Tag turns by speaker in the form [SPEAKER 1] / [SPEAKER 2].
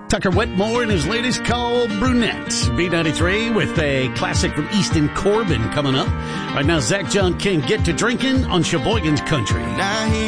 [SPEAKER 1] Tucker Wetmore and his latest called Brunette. B93 with a classic from Easton Corbin coming up. Right now, Zach John King, Get to Drinking on Sheboygan's Country.